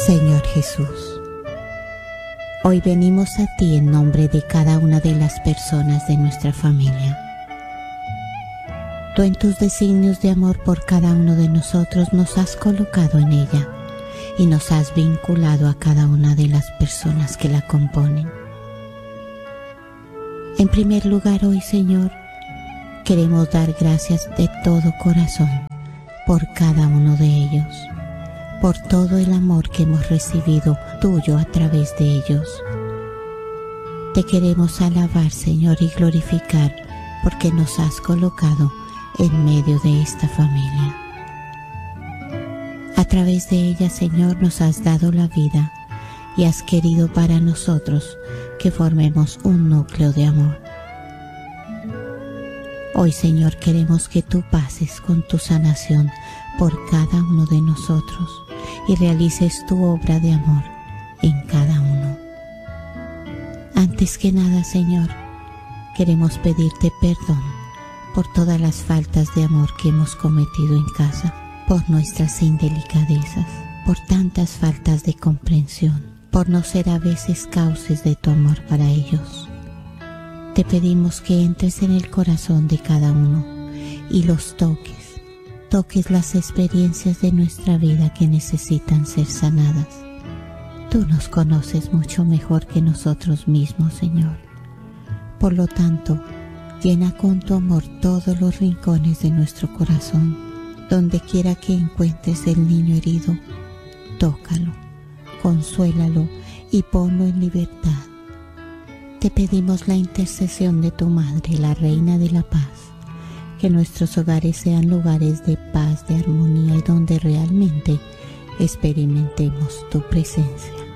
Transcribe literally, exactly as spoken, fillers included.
Señor Jesús, hoy venimos a ti en nombre de cada una de las personas de nuestra familia. Tú en tus designios de amor por cada uno de nosotros nos has colocado en ella y nos has vinculado a cada una de las personas que la componen. En primer lugar, hoy, Señor, queremos dar gracias de todo corazón por cada uno de ellos, por todo el amor que hemos recibido tuyo a través de ellos. Te queremos alabar, Señor, y glorificar porque nos has colocado en medio de esta familia. A través de ella, Señor, nos has dado la vida y has querido para nosotros que formemos un núcleo de amor. Hoy, Señor, queremos que tú pases con tu sanación por cada uno de nosotros y realices tu obra de amor en cada uno. Antes que nada, Señor, queremos pedirte perdón por todas las faltas de amor que hemos cometido en casa, por nuestras indelicadezas, por tantas faltas de comprensión, por no ser a veces cauces de tu amor para ellos. Te pedimos que entres en el corazón de cada uno y los toques, toques las experiencias de nuestra vida que necesitan ser sanadas. Tú nos conoces mucho mejor que nosotros mismos, Señor. Por lo tanto, llena con tu amor todos los rincones de nuestro corazón. Donde quiera que encuentres el niño herido, tócalo, consuélalo y ponlo en libertad. Te pedimos la intercesión de tu Madre, la Reina de la Paz, que nuestros hogares sean lugares de paz, de armonía y donde realmente experimentemos tu presencia.